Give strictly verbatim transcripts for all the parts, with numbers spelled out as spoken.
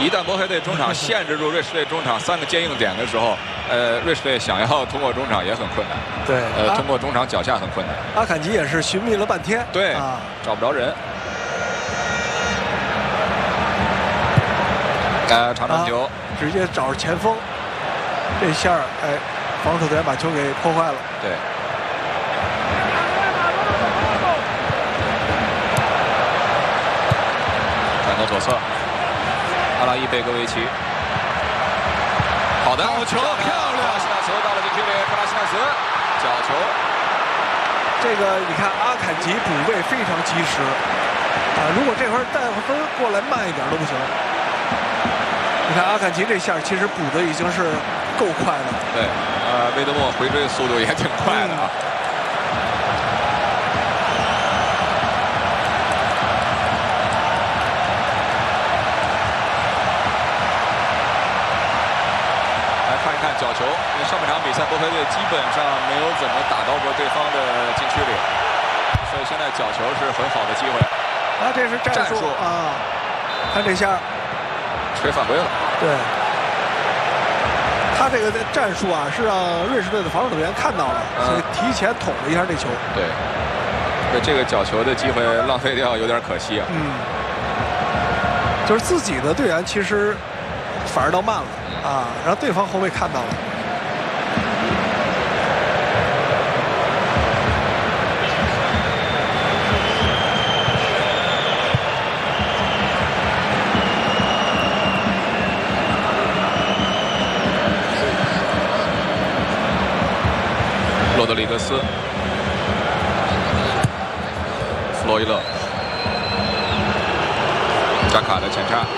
一旦波黑队中场限制住瑞士队中场三个坚硬点的时候，呃，瑞士队想要通过中场也很困难。 对， 呃，通过中场脚下很困难。 阿坎吉也是寻觅了半天， 对， 啊， 找不着人。呃，长传球， 直接找着前锋，这下哎，防守队员把球给破坏了。 对。转到左侧。阿拉伊贝戈维奇，好的， 好球，漂亮！ 克拉西纳斯到了禁区里，克拉西纳斯角球。 这个你看阿坎吉补位非常及时啊！如果这会儿戴芬过来慢一点都不行。你看阿坎吉这下其实补的已经是够快了。 对，呃，威德莫回追速度也挺快的啊。嗯角球，因为上半场比赛波黑队基本上没有怎么打到过对方的禁区里，所以现在角球是很好的机会。 啊，这是战术啊！看这下， 吹犯规了。 对，他这个战术啊，是让瑞士队的防守队员看到了，嗯、所以提前捅了一下这球。 对，对这个角球的机会浪费掉，有点可惜啊。 嗯，就是自己的队员其实反而倒慢了。啊，让对方后卫看到了。 洛德里格斯，弗洛伊勒，扎卡的前插。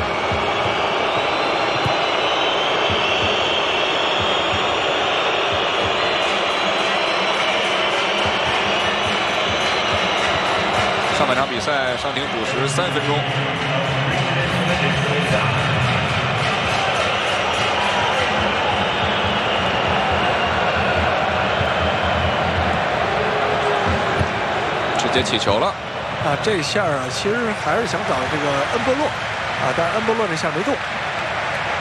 上半场比赛伤停补时三分钟，直接起球了。 啊，这下啊，其实还是想找这个恩波洛，啊，但是恩波洛这下没动。